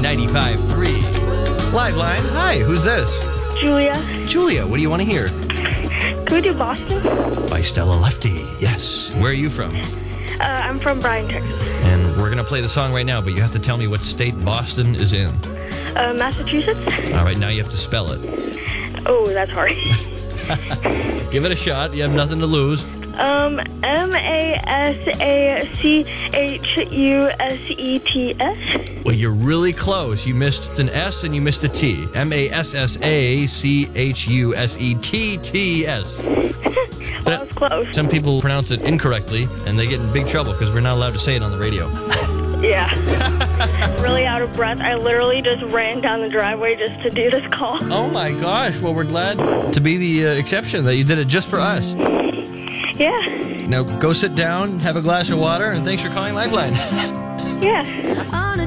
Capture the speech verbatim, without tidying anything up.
ninety-five point three. Liveline. Hi, who's this? Julia. Julia, what do you want to hear? Can we do Boston? By Stella Lefty. Yes. Where are you from? Uh, I'm from Bryan, Texas. And we're going to play the song right now, but you have to tell me what state Boston is in. Uh, Massachusetts? All right, now you have to spell it. Oh, that's hard. Give it a shot. You have nothing to lose. Um, M A S A C H U S E T S. Well, you're really close. You missed an S and you missed a T. M A S S A C H U S E T T S. That was close. Some people pronounce it incorrectly, and they get in big trouble because we're not allowed to say it on the radio. Yeah. Really out of breath. I literally just ran down the driveway just to do this call. Oh, my gosh. Well, we're glad to be the uh, exception that you did it just for us. Yeah. Now, go sit down, have a glass of water, and thanks for calling Lifeline. Yeah.